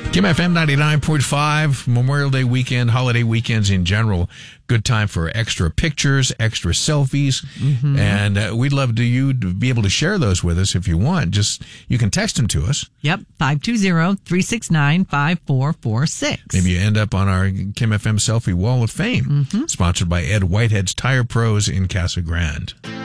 Kim FM 99.5, Memorial Day weekend, holiday weekends in general. Good time for extra pictures, extra selfies. And we'd love you to be able to share those with us if you want. Just, you can text them to us. Yep, 520-369-5446. Maybe you end up on our Kim FM Selfie Wall of Fame. Sponsored by Ed Whitehead's Tire Pros in Casa Grande.